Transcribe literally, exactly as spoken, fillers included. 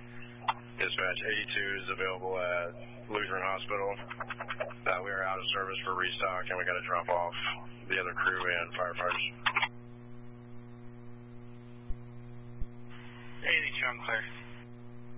Dispatch eighty-two is available at Lutheran Hospital. Uh, we are out of service for restock, and we got to drop off the other crew and firefighters. eighty-two, I'm clear.